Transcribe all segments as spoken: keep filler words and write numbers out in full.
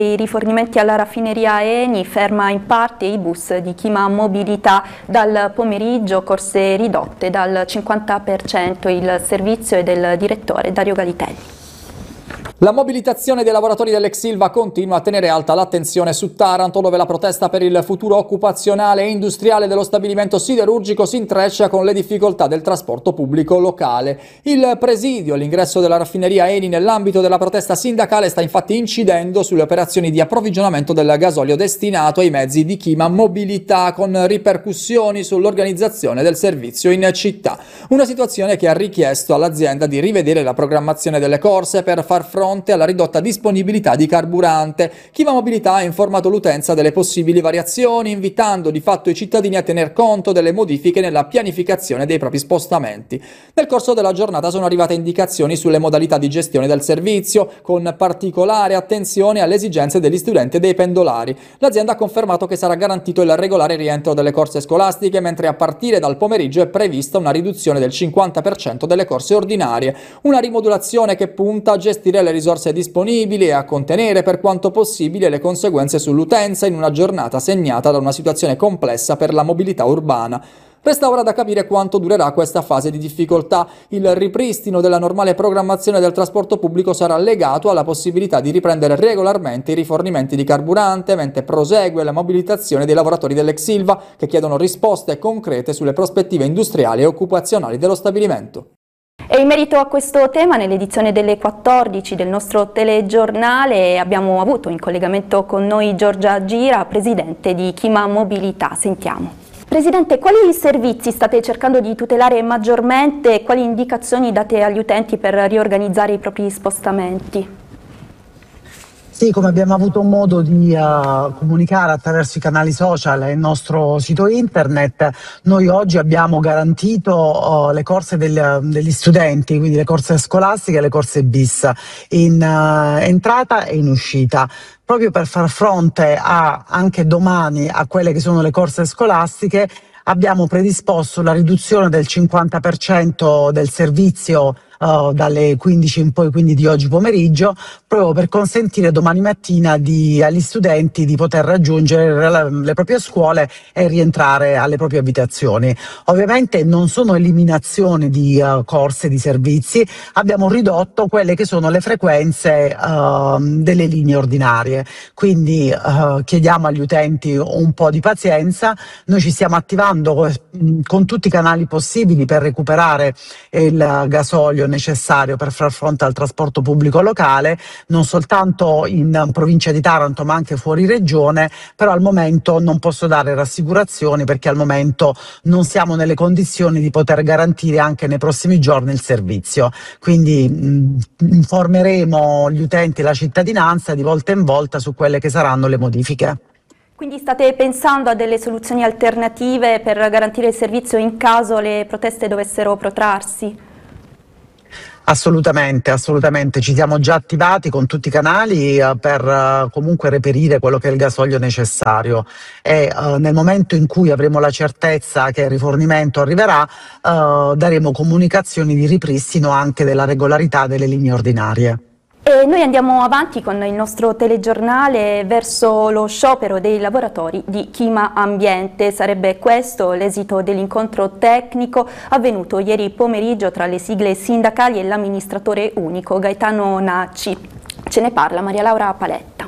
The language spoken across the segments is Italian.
I rifornimenti alla raffineria Eni, ferma in parte i bus di Chima Mobilità, dal pomeriggio corse ridotte dal cinquanta per cento. Il servizio è del direttore Dario Galitelli. La mobilitazione dei lavoratori dell'ex Ilva continua a tenere alta l'attenzione su Taranto, dove la protesta per il futuro occupazionale e industriale dello stabilimento siderurgico si intreccia con le difficoltà del trasporto pubblico locale. Il presidio all'ingresso della raffineria Eni nell'ambito della protesta sindacale sta infatti incidendo sulle operazioni di approvvigionamento del gasolio destinato ai mezzi di Chima Mobilità, con ripercussioni sull'organizzazione del servizio in città. Una situazione che ha richiesto all'azienda di rivedere la programmazione delle corse per far fronte alla ridotta disponibilità di carburante. Chima Mobilità ha informato l'utenza delle possibili variazioni, invitando di fatto i cittadini a tener conto delle modifiche nella pianificazione dei propri spostamenti. Nel corso della giornata sono arrivate indicazioni sulle modalità di gestione del servizio, con particolare attenzione alle esigenze degli studenti e dei pendolari. L'azienda ha confermato che sarà garantito il regolare rientro delle corse scolastiche, mentre a partire dal pomeriggio è prevista una riduzione del cinquanta per cento delle corse ordinarie, una rimodulazione che punta a gestire le risorse disponibili e a contenere per quanto possibile le conseguenze sull'utenza in una giornata segnata da una situazione complessa per la mobilità urbana. Resta ora da capire quanto durerà questa fase di difficoltà. Il ripristino della normale programmazione del trasporto pubblico sarà legato alla possibilità di riprendere regolarmente i rifornimenti di carburante, mentre prosegue la mobilitazione dei lavoratori dell'ex Ilva, che chiedono risposte concrete sulle prospettive industriali e occupazionali dello stabilimento. E in merito a questo tema, nell'edizione delle quattordici del nostro telegiornale abbiamo avuto in collegamento con noi Giorgia Gira, presidente di Chima Mobilità. Sentiamo. Presidente, quali servizi state cercando di tutelare maggiormente e quali indicazioni date agli utenti per riorganizzare i propri spostamenti? Sì, come abbiamo avuto modo di uh, comunicare attraverso i canali social e il nostro sito internet, noi oggi abbiamo garantito uh, le corse del, degli studenti, quindi le corse scolastiche e le corse bis, in uh, entrata e in uscita, proprio per far fronte a, anche domani a quelle che sono le corse scolastiche. Abbiamo predisposto la riduzione del cinquanta per cento del servizio Uh, dalle quindici in poi, quindi di oggi pomeriggio, proprio per consentire domani mattina di, agli studenti di poter raggiungere le, le proprie scuole e rientrare alle proprie abitazioni. Ovviamente non sono eliminazioni di uh, corse, di servizi, abbiamo ridotto quelle che sono le frequenze uh, delle linee ordinarie, quindi uh, chiediamo agli utenti un po' di pazienza. Noi ci stiamo attivando con, con tutti i canali possibili per recuperare il gasolio necessario per far fronte al trasporto pubblico locale, non soltanto in provincia di Taranto ma anche fuori regione, però al momento non posso dare rassicurazioni perché al momento non siamo nelle condizioni di poter garantire anche nei prossimi giorni il servizio, quindi mh, informeremo gli utenti e la cittadinanza di volta in volta su quelle che saranno le modifiche. Quindi state pensando a delle soluzioni alternative per garantire il servizio in caso le proteste dovessero protrarsi? Assolutamente, assolutamente, ci siamo già attivati con tutti i canali uh, per uh, comunque reperire quello che è il gasolio necessario e uh, nel momento in cui avremo la certezza che il rifornimento arriverà uh, daremo comunicazioni di ripristino anche della regolarità delle linee ordinarie. E noi andiamo avanti con il nostro telegiornale verso lo sciopero dei lavoratori di Chima Ambiente. Sarebbe questo l'esito dell'incontro tecnico avvenuto ieri pomeriggio tra le sigle sindacali e l'amministratore unico Gaetano Nacci. Ce ne parla Maria Laura Paletta.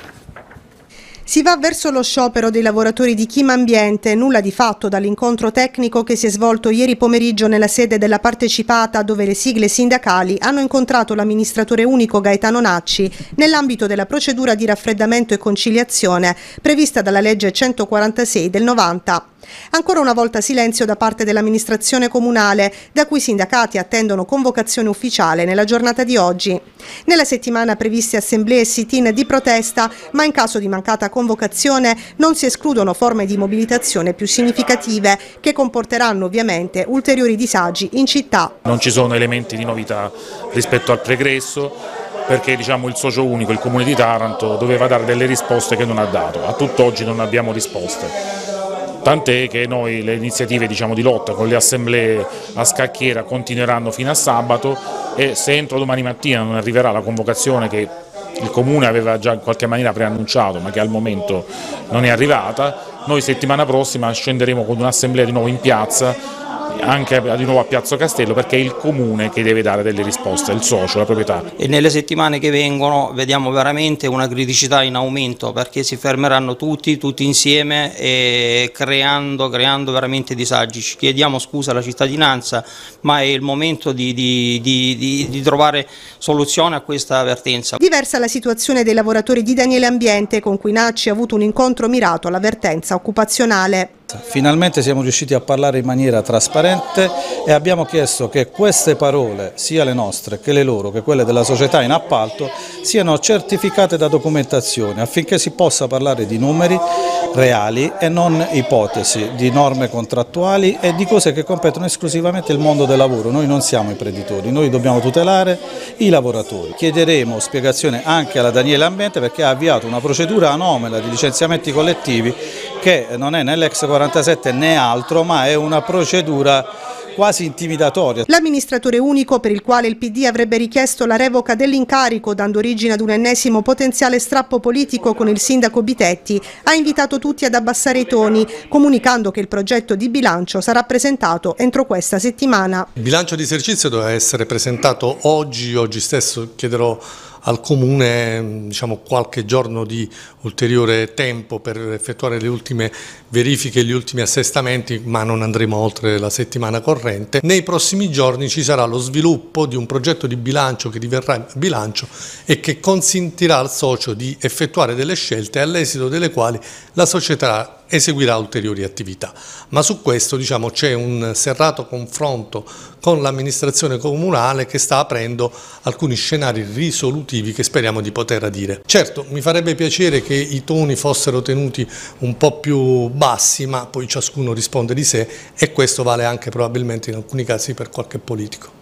Si va verso lo sciopero dei lavoratori di Chima Ambiente, nulla di fatto dall'incontro tecnico che si è svolto ieri pomeriggio nella sede della partecipata, dove le sigle sindacali hanno incontrato l'amministratore unico Gaetano Nacci nell'ambito della procedura di raffreddamento e conciliazione prevista dalla legge centoquarantasei del novanta. Ancora una volta silenzio da parte dell'amministrazione comunale, da cui i sindacati attendono convocazione ufficiale nella giornata di oggi. Nella settimana previste assemblee e sit-in di protesta, ma in caso di mancata convocazione non si escludono forme di mobilitazione più significative che comporteranno ovviamente ulteriori disagi in città. Non ci sono elementi di novità rispetto al pregresso, perché diciamo, il socio unico, il Comune di Taranto, doveva dare delle risposte che non ha dato. A tutt'oggi non abbiamo risposte. Tant'è che noi le iniziative diciamo, di lotta con le assemblee a scacchiera continueranno fino a sabato e se entro domani mattina non arriverà la convocazione che il Comune aveva già in qualche maniera preannunciato ma che al momento non è arrivata. Noi settimana prossima scenderemo con un'assemblea di nuovo in piazza, anche di nuovo a Piazza Castello, perché è il Comune che deve dare delle risposte, il socio, la proprietà. E nelle settimane che vengono vediamo veramente una criticità in aumento, perché si fermeranno tutti, tutti insieme e creando, creando veramente disagi. Ci chiediamo scusa alla cittadinanza, ma è il momento di, di, di, di, di trovare soluzione a questa avvertenza. Diversa la situazione dei lavoratori di Daniele Ambiente, con cui Nacci ha avuto un incontro mirato all'avvertenza occupazionale. Finalmente siamo riusciti a parlare in maniera trasparente e abbiamo chiesto che queste parole, sia le nostre che le loro, che quelle della società in appalto, siano certificate da documentazione affinché si possa parlare di numeri reali e non ipotesi, di norme contrattuali e di cose che competono esclusivamente il mondo del lavoro. Noi non siamo imprenditori, noi dobbiamo tutelare i lavoratori. Chiederemo spiegazione anche alla Daniele Ambiente perché ha avviato una procedura anomala di licenziamenti collettivi che non è né l'ex quarantasette né altro, ma è una procedura quasi intimidatoria. L'amministratore unico, per il quale il P D avrebbe richiesto la revoca dell'incarico, dando origine ad un ennesimo potenziale strappo politico con il sindaco Bitetti, ha invitato tutti ad abbassare i toni, comunicando che il progetto di bilancio sarà presentato entro questa settimana. Il bilancio di esercizio doveva essere presentato oggi, oggi stesso chiederò al Comune diciamo, qualche giorno di ulteriore tempo per effettuare le ultime verifiche, gli ultimi assestamenti, ma non andremo oltre la settimana corrente. Nei prossimi giorni ci sarà lo sviluppo di un progetto di bilancio che diverrà bilancio e che consentirà al socio di effettuare delle scelte all'esito delle quali la società eseguirà ulteriori attività. Ma su questo diciamo, c'è un serrato confronto con l'amministrazione comunale che sta aprendo alcuni scenari risolutivi che speriamo di poter adire. Certo, mi farebbe piacere che i toni fossero tenuti un po' più bassi, ma poi ciascuno risponde di sé e questo vale anche probabilmente in alcuni casi per qualche politico.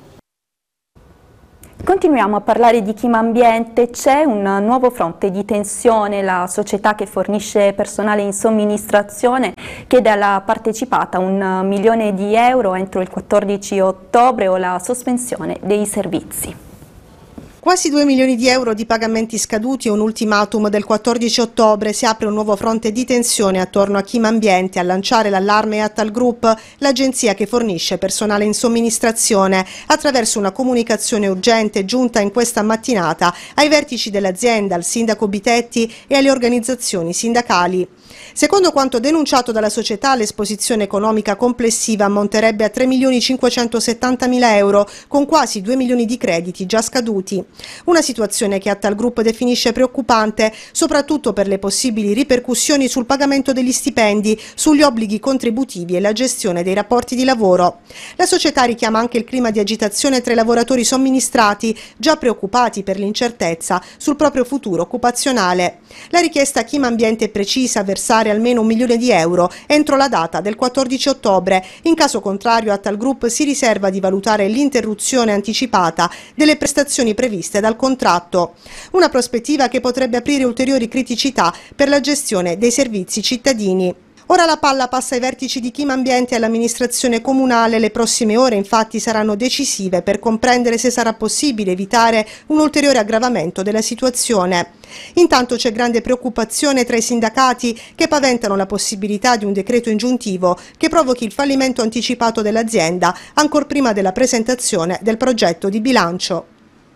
Continuiamo a parlare di Chima Ambiente. C'è un nuovo fronte di tensione. La società che fornisce personale in somministrazione chiede alla partecipata un milione di euro entro il quattordici ottobre o la sospensione dei servizi. Quasi due milioni di euro di pagamenti scaduti e un ultimatum del quattordici ottobre. Si apre un nuovo fronte di tensione attorno a Chima Ambiente. A lanciare l'allarme è Attal Group, l'agenzia che fornisce personale in somministrazione, attraverso una comunicazione urgente giunta in questa mattinata ai vertici dell'azienda, al sindaco Bitetti e alle organizzazioni sindacali. Secondo quanto denunciato dalla società, l'esposizione economica complessiva ammonterebbe a tre milioni cinquecentosettantamila euro, con quasi due milioni di crediti già scaduti. Una situazione che Attal Group definisce preoccupante, soprattutto per le possibili ripercussioni sul pagamento degli stipendi, sugli obblighi contributivi e la gestione dei rapporti di lavoro. La società richiama anche il clima di agitazione tra i lavoratori somministrati, già preoccupati per l'incertezza sul proprio futuro occupazionale. La richiesta a Chima Ambiente è precisa: versare almeno un milione di euro entro la data del quattordici ottobre. In caso contrario, Attal Group si riserva di valutare l'interruzione anticipata delle prestazioni previste dal contratto. Una prospettiva che potrebbe aprire ulteriori criticità per la gestione dei servizi cittadini. Ora la palla passa ai vertici di Chima Ambiente e all'amministrazione comunale. Le prossime ore infatti saranno decisive per comprendere se sarà possibile evitare un ulteriore aggravamento della situazione. Intanto c'è grande preoccupazione tra i sindacati che paventano la possibilità di un decreto ingiuntivo che provochi il fallimento anticipato dell'azienda ancor prima della presentazione del progetto di bilancio.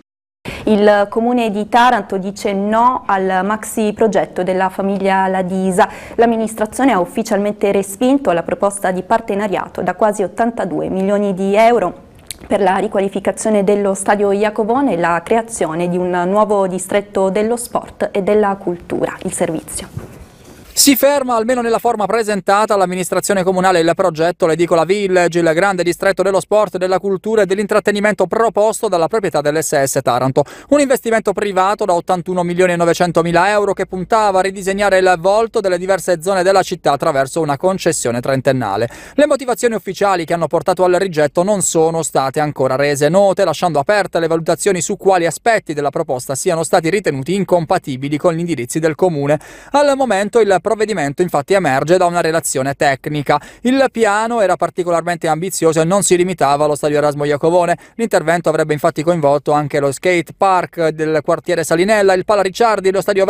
Il Comune di Taranto dice no al maxi progetto della famiglia Ladisa. L'amministrazione ha ufficialmente respinto la proposta di partenariato da quasi ottantadue milioni di euro per la riqualificazione dello stadio Iacovone e la creazione di un nuovo distretto dello sport e della cultura. Il servizio. Si ferma, almeno nella forma presentata, all'amministrazione comunale il progetto l'Edicola Village, il grande distretto dello sport, della cultura e dell'intrattenimento proposto dalla proprietà dell'esse esse Taranto. Un investimento privato da ottantuno milioni e novecentomila euro che puntava a ridisegnare il volto delle diverse zone della città attraverso una concessione trentennale. Le motivazioni ufficiali che hanno portato al rigetto non sono state ancora rese note, lasciando aperte le valutazioni su quali aspetti della proposta siano stati ritenuti incompatibili con gli indirizzi del Comune. Al momento il provvedimento infatti emerge da una relazione tecnica. Il piano era particolarmente ambizioso e non si limitava allo stadio Erasmo Iacovone. L'intervento avrebbe infatti coinvolto anche lo skate park del quartiere Salinella, il Pala Ricciardi, lo stadio